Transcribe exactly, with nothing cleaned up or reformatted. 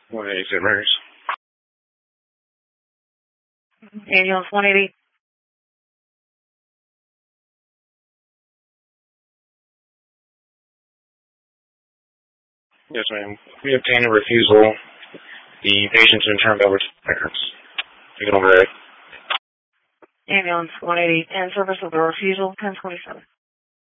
one eighty, Saint Mary's. Ambulance one eighty. Yes, ma'am. We obtained a refusal. The patient's been turned over to parents. Take it over, Ed. Ambulance one eighty. In service of the refusal, ten twenty-seven.